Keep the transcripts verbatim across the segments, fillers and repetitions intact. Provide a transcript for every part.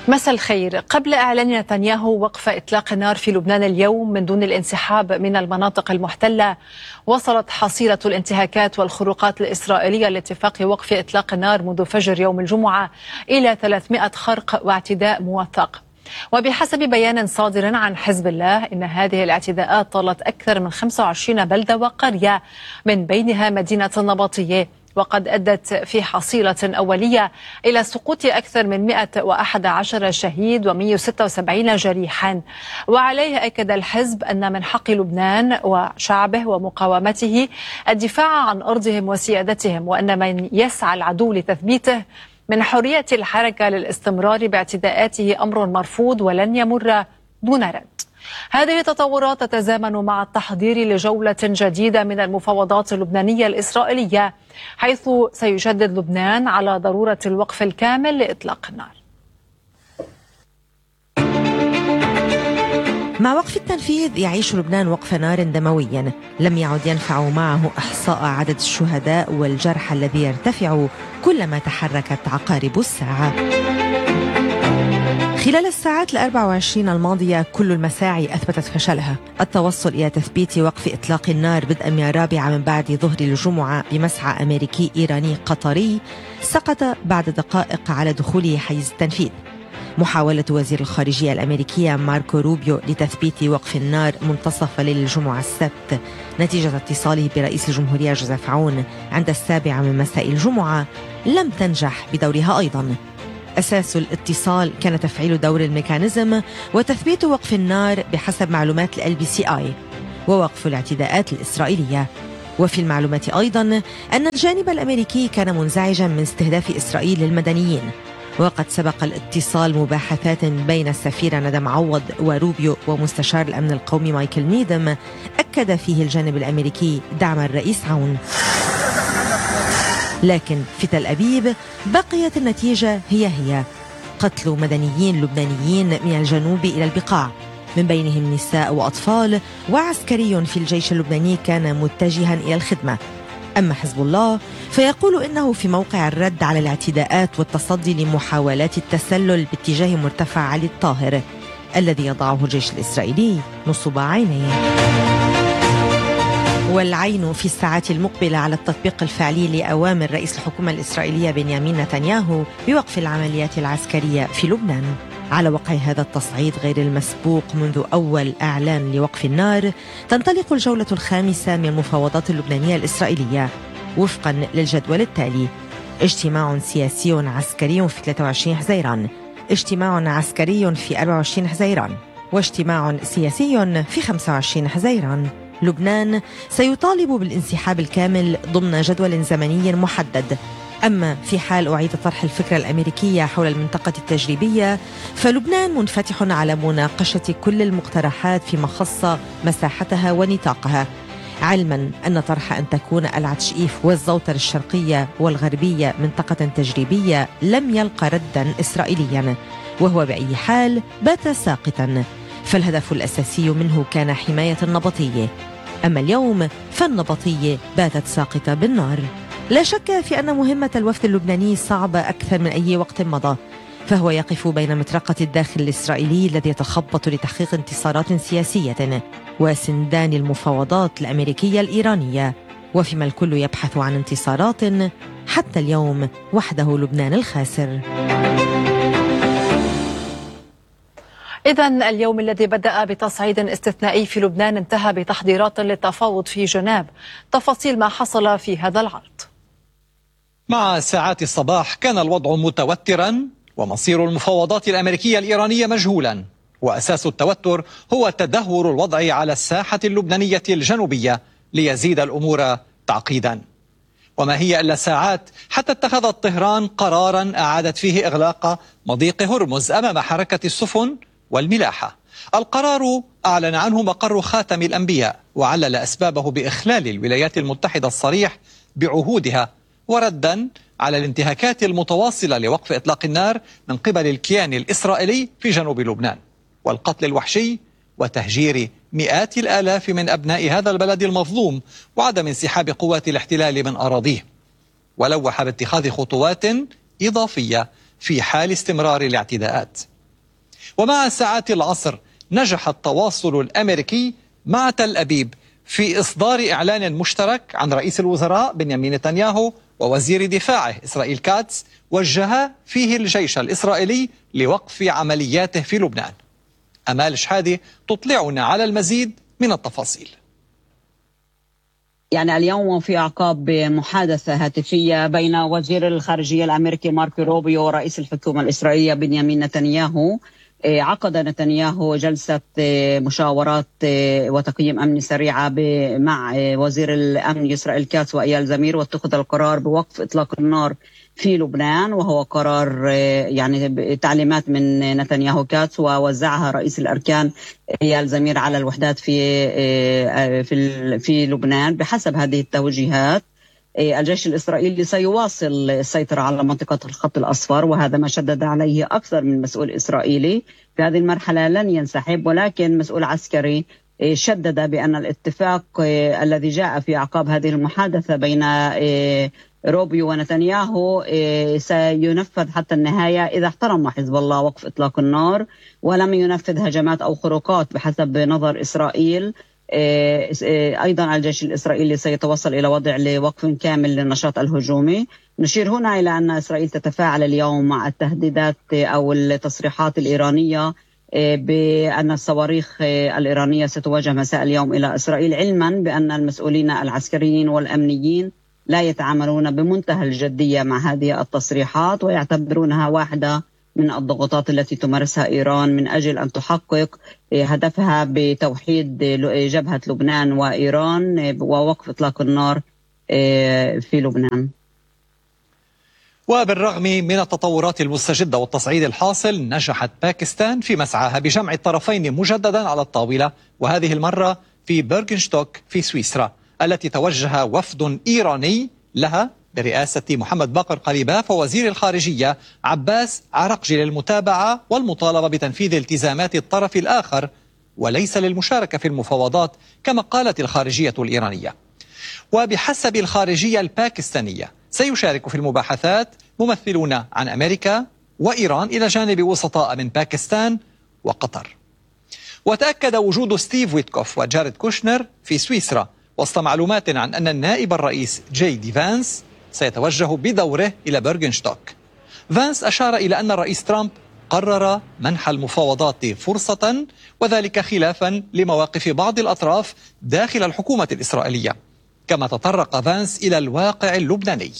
مساء الخير. قبل إعلان نتنياهو وقف إطلاق النار في لبنان اليوم من دون الانسحاب من المناطق المحتلة، وصلت حصيلة الانتهاكات والخروقات الإسرائيلية لاتفاق وقف إطلاق النار منذ فجر يوم الجمعة إلى ثلاثمائة خرق واعتداء موثق. وبحسب بيان صادر عن حزب الله إن هذه الاعتداءات طالت أكثر من خمسة وعشرين بلدة وقرية من بينها مدينة النبطية، وقد أدت في حصيلة أولية إلى سقوط أكثر من مئة وأحد عشر شهيد ومئة وستة وسبعين جريحا. وعليه أكد الحزب أن من حق لبنان وشعبه ومقاومته الدفاع عن أرضهم وسيادتهم، وأن من يسعى العدو لتثبيته من حرية الحركة للاستمرار باعتداءاته أمر مرفوض ولن يمر دون رد. هذه التطورات تتزامن مع التحضير لجولة جديدة من المفاوضات اللبنانية الإسرائيلية، حيث سيشدد لبنان على ضرورة الوقف الكامل لإطلاق النار. مع وقف التنفيذ يعيش لبنان وقف نار دمويا لم يعد ينفع معه إحصاء عدد الشهداء والجرحى الذي يرتفع كلما تحركت عقارب الساعة. خلال الساعات الأربع وعشرين الماضية كل المساعي أثبتت فشلها. التوصل إلى تثبيت وقف إطلاق النار بدءا من الرابعة من بعد ظهر الجمعة بمسعى أمريكي إيراني قطري سقط بعد دقائق على دخوله حيز التنفيذ. محاولة وزير الخارجية الأمريكية ماركو روبيو لتثبيت وقف النار منتصف ليل الجمعة السبت نتيجة اتصاله برئيس الجمهورية جوزيف عون عند السابعة من مساء الجمعة لم تنجح بدورها أيضا. أساس الاتصال كان تفعيل دور الميكانيزم وتثبيت وقف النار بحسب معلومات ال بي سي آي ووقف الاعتداءات الإسرائيلية. وفي المعلومات أيضا أن الجانب الأمريكي كان منزعجا من استهداف إسرائيل للمدنيين، وقد سبق الاتصال مباحثات بين السفيرة ندى معوض وروبيو ومستشار الأمن القومي مايكل نيدم أكد فيه الجانب الأمريكي دعم الرئيس عون. لكن في تل أبيب بقيت النتيجة هي هي قتل مدنيين لبنانيين من الجنوب إلى البقاع، من بينهم نساء وأطفال وعسكري في الجيش اللبناني كان متجها إلى الخدمة. أما حزب الله فيقول إنه في موقع الرد على الاعتداءات والتصدي لمحاولات التسلل باتجاه مرتفع علي الطاهر الذي يضعه الجيش الإسرائيلي نصب عينيه. والعين في الساعات المقبلة على التطبيق الفعلي لأوامر رئيس الحكومة الإسرائيلية بنيامين نتنياهو بوقف العمليات العسكرية في لبنان. على وقع هذا التصعيد غير المسبوق منذ أول إعلان لوقف النار تنطلق الجولة الخامسة من المفاوضات اللبنانية الإسرائيلية وفقا للجدول التالي: اجتماع سياسي عسكري في ثلاثة وعشرين حزيران، اجتماع عسكري في أربعة وعشرين حزيران، واجتماع سياسي في خمسة وعشرين حزيران. لبنان سيطالب بالانسحاب الكامل ضمن جدول زمني محدد. أما في حال أعيد طرح الفكرة الأمريكية حول المنطقة التجريبية فلبنان منفتح على مناقشة كل المقترحات فيما خص مساحتها ونطاقها، علما أن طرح أن تكون العتشئيف والزوتر الشرقية والغربية منطقة تجريبية لم يلقى ردا إسرائيليا، وهو بأي حال بات ساقطا، فالهدف الأساسي منه كان حماية النبطية. أما اليوم فالنبطية باتت ساقطة بالنار. لا شك في أن مهمة الوفد اللبناني صعبة أكثر من أي وقت مضى، فهو يقف بين مطرقة الداخل الإسرائيلي الذي يتخبط لتحقيق انتصارات سياسية وسندان المفاوضات الأمريكية الإيرانية، وفيما الكل يبحث عن انتصارات حتى اليوم وحده لبنان الخاسر. إذن اليوم الذي بدأ بتصعيد استثنائي في لبنان انتهى بتحضيرات للتفاوض في جنيف. تفاصيل ما حصل في هذا العرض. مع ساعات الصباح كان الوضع متوترا ومصير المفاوضات الأمريكية الإيرانية مجهولا، وأساس التوتر هو تدهور الوضع على الساحة اللبنانية الجنوبية ليزيد الأمور تعقيدا. وما هي إلا ساعات حتى اتخذت طهران قرارا أعادت فيه إغلاق مضيق هرمز أمام حركة السفن والملاحة. القرار أعلن عنه مقر خاتم الأنبياء، وعلل أسبابه بإخلال الولايات المتحدة الصريح بعهودها، وردا على الانتهاكات المتواصلة لوقف إطلاق النار من قبل الكيان الإسرائيلي في جنوب لبنان، والقتل الوحشي وتهجير مئات الآلاف من أبناء هذا البلد المظلوم، وعدم انسحاب قوات الاحتلال من أراضيه. ولوح باتخاذ خطوات إضافية في حال استمرار الاعتداءات. ومع ساعات العصر نجح التواصل الأمريكي مع تل أبيب في إصدار إعلان مشترك عن رئيس الوزراء بنيامين نتنياهو ووزير دفاعه إسرائيل كاتس وجه فيه الجيش الإسرائيلي لوقف عملياته في لبنان. أمال شحادي تطلعنا على المزيد من التفاصيل. يعني اليوم في أعقاب محادثة هاتفية بين وزير الخارجية الأمريكي ماركو روبيو ورئيس الحكومة الإسرائيلية بنيامين نتنياهو، عقد نتنياهو جلسة مشاورات وتقييم أمني سريعة مع وزير الأمن إسرائيل كاتس وإيال زمير، واتخذ القرار بوقف إطلاق النار في لبنان، وهو قرار يعني تعليمات من نتنياهو كاتس ووزعها رئيس الأركان إيال زمير على الوحدات في في في لبنان. بحسب هذه التوجيهات الجيش الإسرائيلي سيواصل السيطرة على منطقة الخط الأصفر، وهذا ما شدد عليه أكثر من مسؤول إسرائيلي. في هذه المرحلة لن ينسحب، ولكن مسؤول عسكري شدد بأن الاتفاق الذي جاء في أعقاب هذه المحادثة بين روبيو ونتنياهو سينفذ حتى النهاية إذا احترم حزب الله وقف إطلاق النار ولم ينفذ هجمات أو خروقات بحسب نظر إسرائيل. أيضا الجيش الإسرائيلي سيتوصل إلى وضع لوقف كامل للنشاط الهجومي. نشير هنا إلى أن إسرائيل تتفاعل اليوم مع التهديدات أو التصريحات الإيرانية بأن الصواريخ الإيرانية ستوجه مساء اليوم إلى إسرائيل، علما بأن المسؤولين العسكريين والأمنيين لا يتعاملون بمنتهى الجدية مع هذه التصريحات، ويعتبرونها واحدة من الضغوطات التي تمارسها إيران من أجل أن تحقق هدفها بتوحيد جبهة لبنان وإيران ووقف إطلاق النار في لبنان. وبالرغم من التطورات المستجدة والتصعيد الحاصل، نجحت باكستان في مسعاها بجمع الطرفين مجددا على الطاولة، وهذه المرة في بيرغنشتوك في سويسرا، التي توجه وفد إيراني لها برئاسة محمد باقر قليباف ووزير الخارجية عباس عرقجي للمتابعة والمطالبة بتنفيذ التزامات الطرف الآخر وليس للمشاركة في المفاوضات كما قالت الخارجية الإيرانية. وبحسب الخارجية الباكستانية سيشارك في المباحثات ممثلون عن أمريكا وإيران إلى جانب وسطاء من باكستان وقطر. وتأكد وجود ستيف ويتكوف وجاريد كوشنر في سويسرا وسط معلومات عن أن النائب الرئيس جي دي فانس سيتوجه بدوره إلى بيرغنشتوك. فانس أشار إلى أن الرئيس ترامب قرر منح المفاوضات فرصة، وذلك خلافا لمواقف بعض الأطراف داخل الحكومة الإسرائيلية. كما تطرق فانس إلى الواقع اللبناني.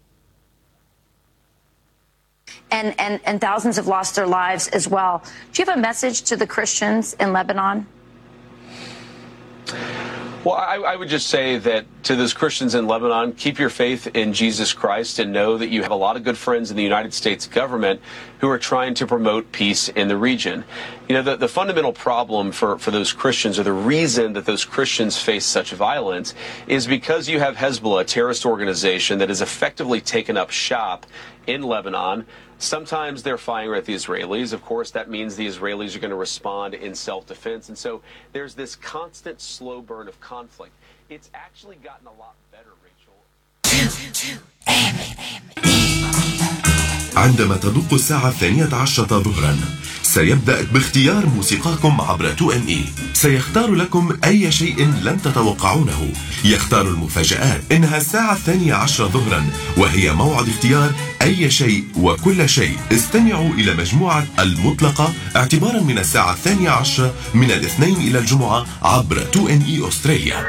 And, and, and thousands have lost their lives as well. Do you have a message to the Christians in Lebanon? Well, I, I would just say that to those Christians in Lebanon, keep your faith in Jesus Christ and know that you have a lot of good friends in the United States government who are trying to promote peace in the region. You know, the, the fundamental problem for, for those Christians, or the reason that those Christians face such violence, is because you have Hezbollah, a terrorist organization that has effectively taken up shop in Lebanon. Sometimes they're firing at the Israelis. Of course, that means the Israelis are going to respond in self-defense. And so there's this constant slow burn of conflict. It's actually gotten a lot better, Rachel. عندما تدق الساعة الثانية عشرة ظهرا سيبدأ باختيار موسيقاكم عبر تو إم إي. سيختار لكم أي شيء لن تتوقعونه. يختار المفاجآت. إنها الساعة الثانية عشرة ظهرا وهي موعد اختيار أي شيء وكل شيء. استمعوا إلى مجموعة المطلقة اعتبارا من الساعة الثانية عشرة من الاثنين إلى الجمعة عبر تو إم إي أستراليا.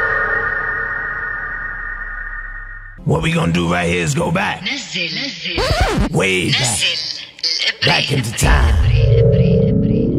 What we gonna do right here is go back. Way back. Back into time.